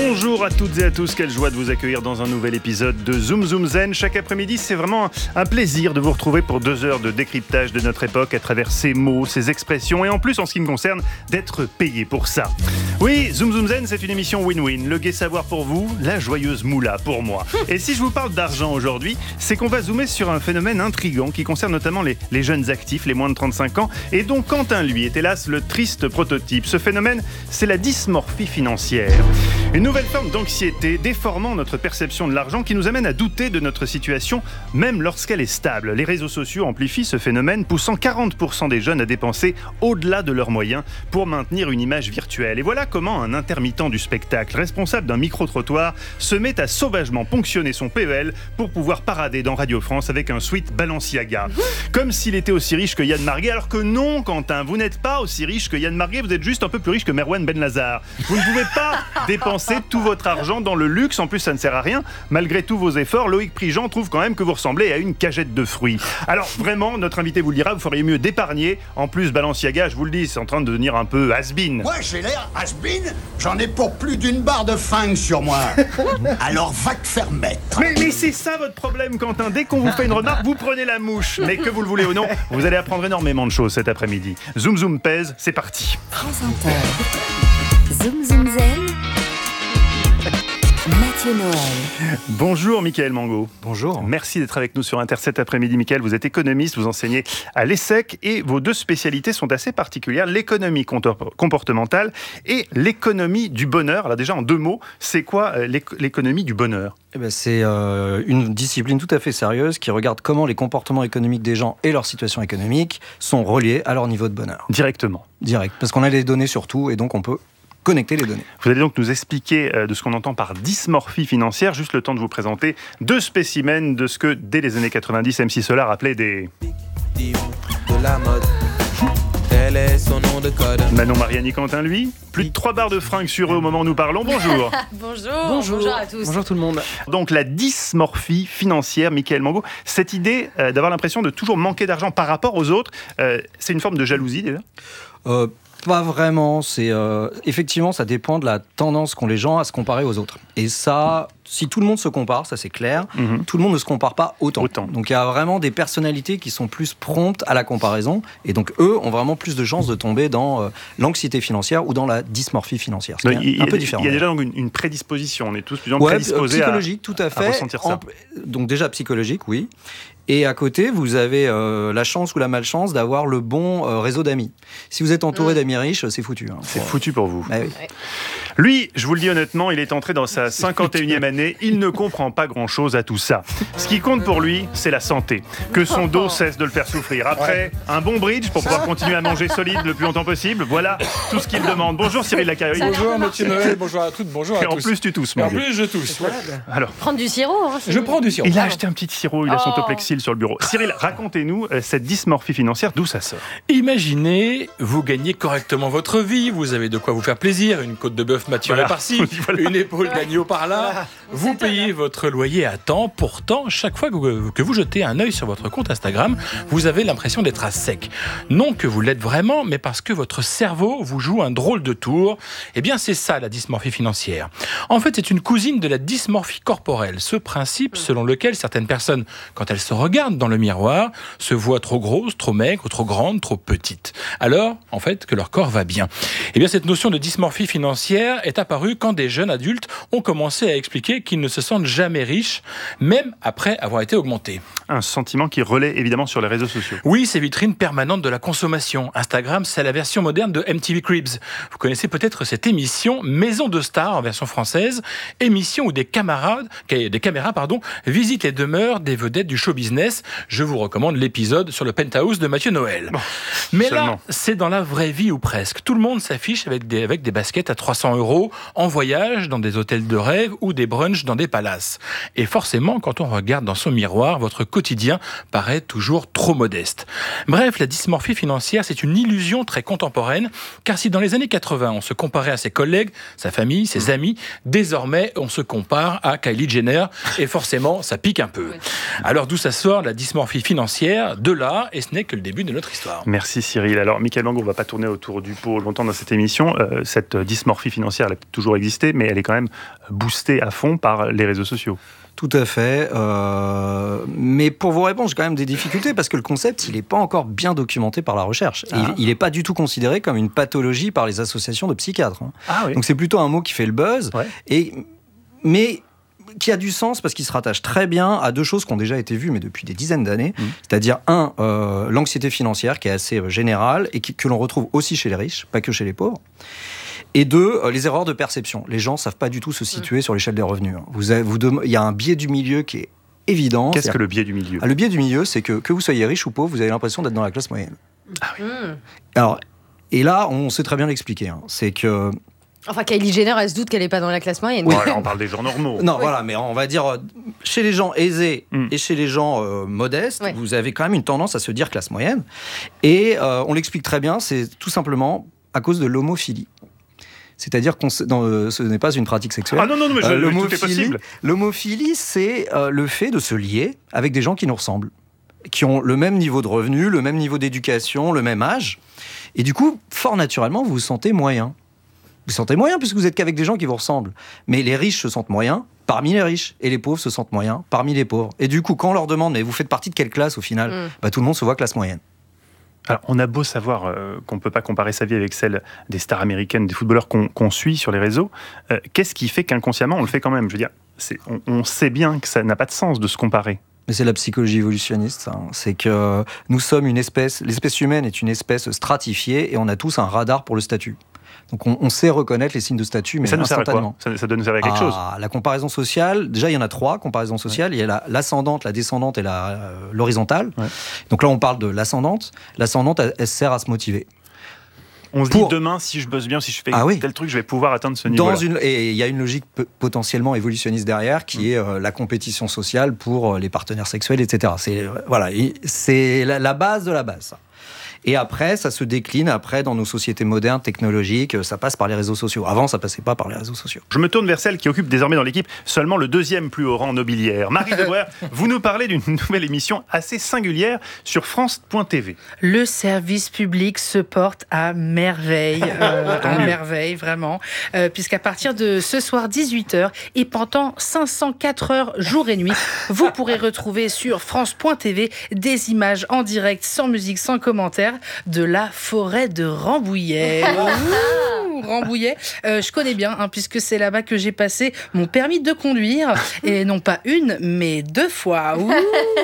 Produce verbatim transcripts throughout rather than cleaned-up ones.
Bonjour à toutes et à tous, quelle joie de vous accueillir dans un nouvel épisode de Zoom Zoom Zen. Chaque après-midi, c'est vraiment un plaisir de vous retrouver pour deux heures de décryptage de notre époque à travers ses mots, ses expressions et en plus, en ce qui me concerne, d'être payé pour ça. Oui, Zoom Zoom Zen, c'est une émission win-win. Le gai savoir pour vous, la joyeuse moula pour moi. Et si je vous parle d'argent aujourd'hui, c'est qu'on va zoomer sur un phénomène intriguant qui concerne notamment les, les jeunes actifs, les moins de trente-cinq ans, et dont Quentin, lui, est hélas le triste prototype. Ce phénomène, c'est la dysmorphie financière. Une nouvelle forme d'anxiété déformant notre perception de l'argent qui nous amène à douter de notre situation, même lorsqu'elle est stable. Les réseaux sociaux amplifient ce phénomène, poussant quarante pour cent des jeunes à dépenser au-delà de leurs moyens pour maintenir une image virtuelle. Et voilà comment un intermittent du spectacle, responsable d'un micro-trottoir, se met à sauvagement ponctionner son P E L pour pouvoir parader dans Radio France avec un sweat Balenciaga. Comme s'il était aussi riche que Yann Marguet, alors que non, Quentin, vous n'êtes pas aussi riche que Yann Marguet, vous êtes juste un peu plus riche que Merwan Benlazar. Vous ne pouvez pas dépenser tout votre argent dans le luxe, en plus ça ne sert à rien. Malgré tous vos efforts, Loïc Prigent trouve quand même que vous ressemblez à une cagette de fruits. Alors vraiment, notre invité vous le dira, vous feriez mieux d'épargner. En plus, Balenciaga, je vous le dis, c'est en train de devenir un peu has-been. Ouais, j'ai l'air has-been, j'en ai pour plus d'une barre de fringues sur moi. Alors va te faire mettre. Mais, mais c'est ça votre problème, Quentin. Dès qu'on vous fait une remarque, vous prenez la mouche. Mais que vous le voulez ou non, vous allez apprendre énormément de choses cet après-midi. Zoom Zoom pèse, c'est parti. France Inter. Zoom Zoom Zen. Mathieu Noël. Bonjour Mickaël Mango. Bonjour. Merci d'être avec nous sur Inter cet après-midi. Mickaël, vous êtes économiste, vous enseignez à l'ESSEC et vos deux spécialités sont assez particulières, l'économie comportementale et l'économie du bonheur. Alors déjà en deux mots, c'est quoi l'économie du bonheur ? Eh ben, c'est euh, une discipline tout à fait sérieuse qui regarde comment les comportements économiques des gens et leur situation économique sont reliés à leur niveau de bonheur. Directement. Direct, parce qu'on a les données sur tout et donc on peut connecter les données. Vous allez donc nous expliquer de ce qu'on entend par dysmorphie financière, juste le temps de vous présenter deux spécimens de ce que, dès les années quatre-vingt-dix, M C Solar appelait des... de la mode. Tel est son nom de code. Manon Mariani Quentin, lui, plus de trois barres de fringues sur eux au moment où nous parlons. Bonjour. Bonjour. Bonjour. Bonjour à tous. Bonjour tout le monde. Donc la dysmorphie financière, Mickaël Mango, cette idée euh, d'avoir l'impression de toujours manquer d'argent par rapport aux autres, euh, c'est une forme de jalousie déjà ? euh, Pas vraiment, c'est euh, effectivement ça dépend de la tendance qu'ont les gens à se comparer aux autres. Et ça, si tout le monde se compare, ça c'est clair, mm-hmm. tout le monde ne se compare pas autant. autant. Donc il y a vraiment des personnalités qui sont plus promptes à la comparaison, et donc eux ont vraiment plus de chances de tomber dans euh, l'anxiété financière ou dans la dysmorphie financière. C'est un, un peu différent. Il y a déjà donc une, une prédisposition, on est tous plus ou moins ouais, prédisposés psychologique, à, tout à fait. à ressentir ça. En, donc déjà psychologique, oui. Et à côté, vous avez euh, la chance ou la malchance d'avoir le bon euh, réseau d'amis. Si vous êtes entouré mmh. d'amis riches, c'est foutu. Hein, c'est pour... foutu pour vous. Bah, oui. Ouais. Lui, je vous le dis honnêtement, il est entré dans sa cinquante et unième année. Il ne comprend pas grand-chose à tout ça. Ce qui compte pour lui, c'est la santé. Que son dos cesse de le faire souffrir. Après, un bon bridge pour pouvoir continuer à manger solide le plus longtemps possible. Voilà tout ce qu'il demande. Bonjour Cyril Lacaille. Bonjour Mathieu Noël, bonjour à toutes, bonjour à et tous. En plus, tu tousses. En plus, je tousse. Ouais. Alors, prendre du sirop. Hein, je prends du sirop. Il a acheté un petit sirop, il a son oh. Toplexil sur le bureau. Cyril, racontez-nous euh, cette dysmorphie financière, d'où ça sort ? Imaginez, vous gagnez correctement votre vie, vous avez de quoi vous faire plaisir, une côte de bœuf maturée voilà. par-ci, voilà. une épaule d'agneau par-là, voilà. vous payez votre loyer à temps, pourtant, chaque fois que vous, que vous jetez un œil sur votre compte Instagram, vous avez l'impression d'être à sec. Non que vous l'êtes vraiment, mais parce que votre cerveau vous joue un drôle de tour. Eh bien, c'est ça la dysmorphie financière. En fait, c'est une cousine de la dysmorphie corporelle, ce principe selon lequel certaines personnes, quand elles se regardent dans le miroir, se voient trop grosses, trop maigres, trop grandes, trop petites. Alors, en fait, que leur corps va bien. Eh bien, cette notion de dysmorphie financière est apparue quand des jeunes adultes ont commencé à expliquer qu'ils ne se sentent jamais riches, même après avoir été augmentés. Un sentiment qui relaie évidemment sur les réseaux sociaux. Oui, ces vitrines permanentes de la consommation. Instagram, c'est la version moderne de M T V Cribs. Vous connaissez peut-être cette émission Maison de Stars en version française, émission où des camarades, des caméras pardon, visitent les demeures des vedettes du show business. Je vous recommande l'épisode sur le penthouse de Mathieu Noël. Bon, Mais seulement. Là, c'est dans la vraie vie ou presque. Tout le monde s'affiche avec des, avec des baskets à trois cents euros, en voyage, dans des hôtels de rêve ou des brunchs dans des palaces. Et forcément, quand on regarde dans son miroir, votre quotidien paraît toujours trop modeste. Bref, la dysmorphie financière, c'est une illusion très contemporaine, car si dans les années quatre-vingts, on se comparait à ses collègues, sa famille, ses amis, désormais, on se compare à Kylie Jenner, et forcément, ça pique un peu. Alors, d'où ça sort, la dysmorphie financière? De là, et ce n'est que le début de notre histoire. Merci Cyril. Alors, Mickaël Mango, on ne va pas tourner autour du pot longtemps dans cette émission. Euh, cette dysmorphie financière, financière, elle a toujours existé, mais elle est quand même boostée à fond par les réseaux sociaux. Tout à fait. Euh, mais pour vous répondre, j'ai quand même des difficultés parce que le concept, il n'est pas encore bien documenté par la recherche. Ah. Il n'est pas du tout considéré comme une pathologie par les associations de psychiatres. Hein. Ah, oui. Donc c'est plutôt un mot qui fait le buzz. Ouais. Et, mais qui a du sens parce qu'il se rattache très bien à deux choses qui ont déjà été vues, mais depuis des dizaines d'années. Mmh. C'est-à-dire, un, euh, l'anxiété financière qui est assez euh, générale et qui, que l'on retrouve aussi chez les riches, pas que chez les pauvres. Et deux, euh, les erreurs de perception. Les gens ne savent pas du tout se situer mmh. sur l'échelle des revenus. Vous avez, vous dem- il y a un biais du milieu qui est évident. Qu'est-ce que le biais du milieu ? ah, Le biais du milieu, c'est que que vous soyez riche ou pauvre, vous avez l'impression d'être dans la classe moyenne. Ah oui. Mmh. Alors, et là, on sait très bien l'expliquer. Hein. C'est que... Enfin, Kylie Jenner, elle se doute qu'elle n'est pas dans la classe moyenne. Oui. Bon, là, on parle des gens normaux. Non, oui. voilà, mais on va dire, chez les gens aisés mm. et chez les gens euh, modestes, oui. vous avez quand même une tendance à se dire classe moyenne. Et euh, on l'explique très bien, c'est tout simplement à cause de l'homophilie. C'est-à-dire que euh, ce n'est pas une pratique sexuelle. Ah non, non, non mais je, euh, l'homophilie, tout est possible. L'homophilie, c'est euh, le fait de se lier avec des gens qui nous ressemblent, qui ont le même niveau de revenus, le même niveau d'éducation, le même âge. Et du coup, fort naturellement, vous vous sentez moyen. Vous vous sentez moyen puisque vous êtes qu'avec des gens qui vous ressemblent. Mais les riches se sentent moyens parmi les riches et les pauvres se sentent moyens parmi les pauvres. Et du coup, quand on leur demande, mais vous faites partie de quelle classe au final mm. bah, tout le monde se voit classe moyenne. Alors, on a beau savoir euh, qu'on ne peut pas comparer sa vie avec celle des stars américaines, des footballeurs qu'on, qu'on suit sur les réseaux. Euh, qu'est-ce qui fait qu'inconsciemment, on le fait quand même ? Je veux dire, c'est, on, on sait bien que ça n'a pas de sens de se comparer. Mais c'est la psychologie évolutionniste, ça. C'est que nous sommes une espèce, l'espèce humaine est une espèce stratifiée et on a tous un radar pour le statut. Donc on, on sait reconnaître les signes de statut, mais, mais ça nous instantanément. Sert à quoi ? Ça, ça doit nous servir à quelque ah, chose. La comparaison sociale, déjà il y en a trois comparaisons sociales. Ouais. Il y a la, l'ascendante, la descendante et la, euh, l'horizontale. Ouais. Donc là on parle de l'ascendante. L'ascendante, elle, elle sert à se motiver. On se Pour... dit demain, si je bosse bien, si je fais ah oui. tel truc, je vais pouvoir atteindre ce niveau-là. Dans une... Et il y a une logique p- potentiellement évolutionniste derrière, qui mmh. est euh, la compétition sociale pour euh, les partenaires sexuels, et cetera. C'est, euh, voilà, c'est la, la base de la base, ça. Et après, ça se décline après dans nos sociétés modernes, technologiques, ça passe par les réseaux sociaux. Avant, ça passait pas par les réseaux sociaux. Je me tourne vers celle qui occupe désormais dans l'équipe seulement le deuxième plus haut rang nobiliaire. Marie Debreuer, vous nous parlez d'une nouvelle émission assez singulière sur France point T V. Le service public se porte à merveille, euh, à merveille, vraiment. Euh, puisqu'à partir de ce soir dix-huit heures et pendant cinq cent quatre heures jour et nuit, vous pourrez retrouver sur France point T V des images en direct, sans musique, sans commentaire, de la forêt de Rambouillet. Ouh, Rambouillet, euh, je connais bien, hein, puisque c'est là-bas que j'ai passé mon permis de conduire, et non pas une, mais deux fois. Ouh,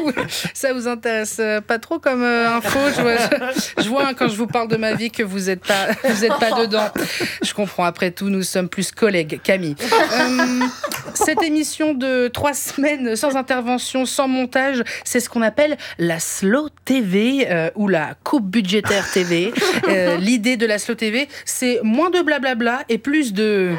ça vous intéresse pas trop comme euh, info ? Je vois, je, je vois hein, quand je vous parle de ma vie que vous n'êtes pas, vous êtes pas dedans. Je comprends, après tout, nous sommes plus collègues, Camille. Euh, cette émission de trois semaines sans intervention, sans montage, c'est ce qu'on appelle la Slow T V euh, ou la coupe budgétaire T V. Euh, l'idée de la Slow T V, c'est moins de blablabla et plus de...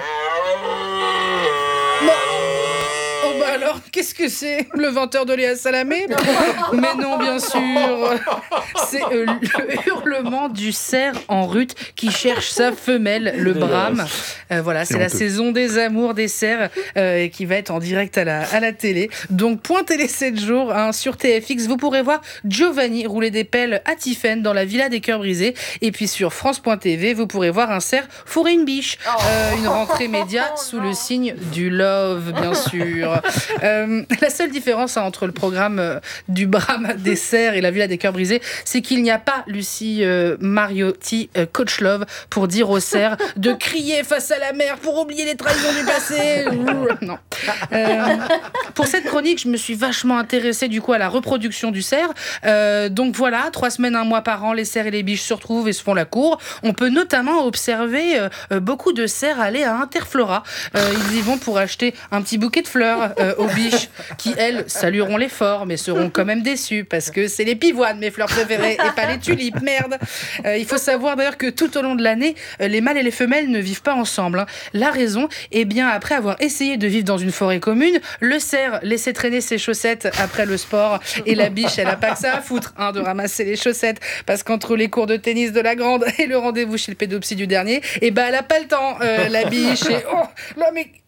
Bon. Oh bah alors, qu'est-ce que c'est ? Le vingt heures de Léa Salamé ? Mais non, bien sûr. C'est euh, le hurlement du cerf en rut qui cherche sa femelle, le brame. Euh, voilà, c'est, c'est la saison des amours des cerfs euh, qui va être en direct à la, à la télé. Donc, point télé sept jours hein, sur T F X, vous pourrez voir Giovanni rouler des pelles à Tiphaine dans la Villa des Cœurs Brisés. Et puis sur France point T V, vous pourrez voir un cerf fourrer une biche. Euh, une rentrée média sous le signe du love, bien sûr. Euh, la seule différence hein, entre le programme euh, du Brame des cerfs et la Villa des Cœurs Brisés, c'est qu'il n'y a pas Lucie euh, Mariotti, euh, coach love, pour dire aux cerfs de crier face à la mer pour oublier les trahisons du passé. Non. Euh, pour cette chronique, je me suis vachement intéressée du coup à la reproduction du cerf. Euh, donc voilà, trois semaines, un mois par an, les cerfs et les biches se retrouvent et se font la cour. On peut notamment observer euh, beaucoup de cerfs aller à Interflora. Euh, ils y vont pour acheter un petit bouquet de fleurs euh, aux biches qui, elles, salueront l'effort, mais seront quand même déçues parce que c'est les pivoines, mes fleurs préférées, et pas les tulipes, merde. Euh, il faut savoir d'ailleurs que tout au long de l'année, euh, les mâles et les femelles ne vivent pas ensemble. Hein. La raison, eh bien, après avoir essayé de vivre dans une forêt commune, le cerf laissait traîner ses chaussettes après le sport, et la biche, elle a pas que ça à foutre hein, de ramasser les chaussettes, parce qu'entre les cours de tennis de la grande et le rendez-vous chez le pédopsie du dernier, eh ben, elle a pas le temps, euh, la biche, et oh, là, mais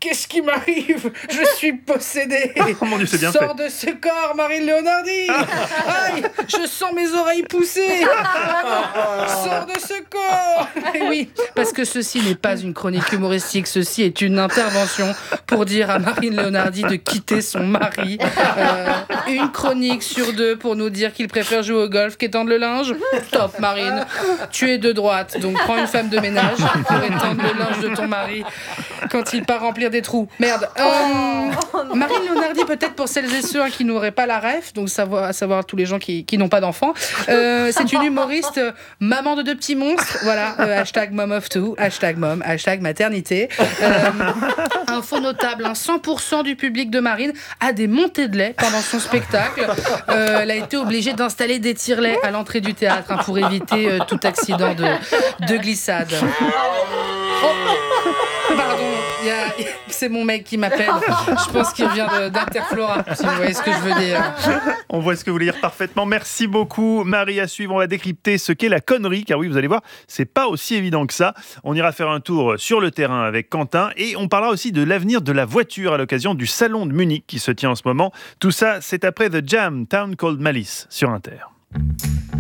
qu'est-ce qui m'arrive? Je suis possédée. Oh mon Dieu, c'est bien Sors fait. de ce corps, Marine Leonardi. Aïe, je sens mes oreilles pousser. Sors de ce corps. Et oui, parce que ceci n'est pas une chronique humoristique, ceci est une intervention pour dire à Marine Leonardi de quitter son mari. Euh, une chronique sur deux pour nous dire qu'il préfère jouer au golf qu'étendre le linge. Top, Marine. Tu es de droite, donc prends une femme de ménage pour étendre le linge de ton mari quand il part remplir des trous. Merde. Euh, Marine Leonardi, peut-être pour celles et ceux hein, qui n'auraient pas la ref, donc savoir, à savoir tous les gens qui, qui n'ont pas d'enfants. Euh, c'est une humoriste euh, maman de deux petits monstres. Voilà, euh, hashtag mom of two, hashtag mom, hashtag maternité. Euh, info notable, hein, cent pour cent du public de Marine a des montées de lait pendant son spectacle. Euh, elle a été obligée d'installer des tire-laits à l'entrée du théâtre hein, pour éviter euh, tout accident de, de glissade. Oh, pardon, y a, c'est mon mec qui m'appelle. Je pense qu'il vient de, d'Interflora, si vous voyez ce que je veux dire. On voit ce que vous voulez dire parfaitement. Merci beaucoup, Marie. À suivre, on va décrypter ce qu'est la connerie, car oui, vous allez voir, c'est pas aussi évident que ça. On ira faire un tour sur le terrain avec Quentin et on parlera aussi de l'avenir de la voiture à l'occasion du salon de Munich qui se tient en ce moment. Tout ça, c'est après The Jam, Town Called Malice sur Inter.